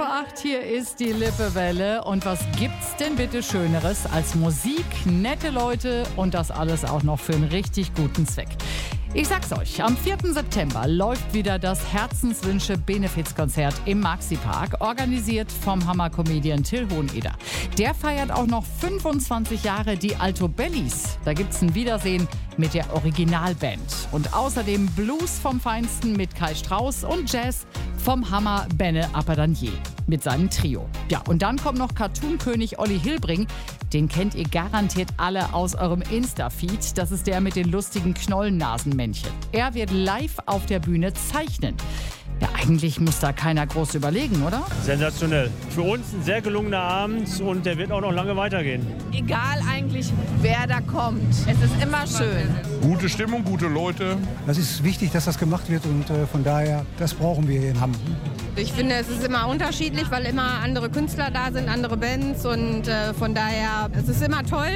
vor 8, hier ist die Lippewelle. Und was gibt's denn bitte Schöneres als Musik, nette Leute und das alles auch noch für einen richtig guten Zweck? Ich sag's euch, am 4. September läuft wieder das Herzenswünsche-Benefizkonzert im Maxi-Park, organisiert vom Hammer-Comedian Till Hoheneder. Der feiert auch noch 25 Jahre die Alto Bellis. Da gibt's ein Wiedersehen mit der Originalband. Und außerdem Blues vom Feinsten mit Kai Strauss und Jazz vom Hammer Benne Appadanier mit seinem Trio. Ja, und dann kommt noch Cartoon-König Olli Hilbring. Den kennt ihr garantiert alle aus eurem Insta-Feed. Das ist der mit den lustigen Knollennasenmännchen. Er wird live auf der Bühne zeichnen. Ja, eigentlich muss da keiner groß überlegen, oder? Sensationell. Für uns ein sehr gelungener Abend und der wird auch noch lange weitergehen. Egal eigentlich, wer da kommt. Es ist immer schön. Gute Stimmung, gute Leute. Das ist wichtig, dass das gemacht wird und von daher, das brauchen wir hier in Hamm. Ich finde, es ist immer unterschiedlich, weil immer andere Künstler da sind, andere Bands und von daher, es ist immer toll.